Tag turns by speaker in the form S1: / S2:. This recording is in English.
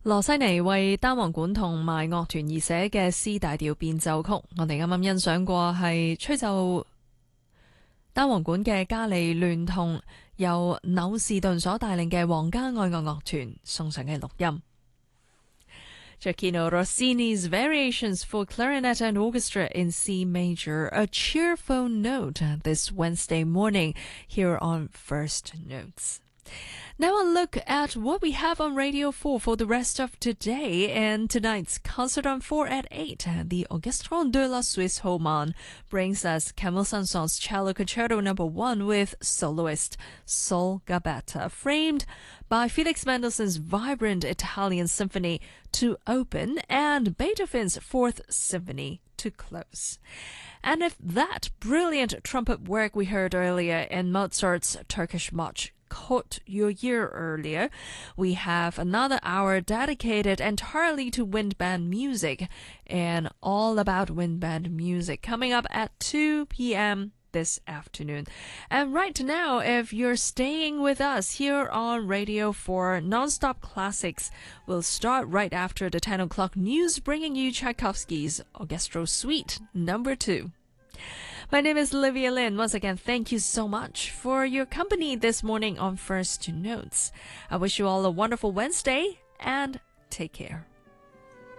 S1: 羅西尼為單簧管同埋樂團而寫嘅 C 大調變奏曲，我哋啱啱欣賞過係吹奏單簧管嘅加利聯同由紐士頓所帶領嘅皇家愛樂樂團送上嘅錄音。Gioachino Rossini's Variations for Clarinet and Orchestra in C Major, a cheerful note this Wednesday morning here on First Notes. Now a look at what we have on Radio 4 for the rest of today and tonight's Concert on 4 at 8. The Orchestre de la Suisse Homan brings us Camille Saint-Saëns Cello Concerto No. 1 with soloist Sol Gabetta, framed by Felix Mendelssohn's vibrant Italian symphony to open and Beethoven's Fourth Symphony to close. And if that brilliant trumpet work we heard earlier in Mozart's Turkish March caught your ear earlier, we have another hour dedicated entirely to wind band music and all about wind band music coming up at 2 p.m. this afternoon. And right now, if you're staying with us here on Radio 4, Non-Stop Classics will start right after the 10 o'clock news, bringing you Tchaikovsky's Orchestral Suite No. 2. My name is Olivia Lin. Once again, thank you so much for your company this morning on First Notes. I wish you all a wonderful Wednesday and take care.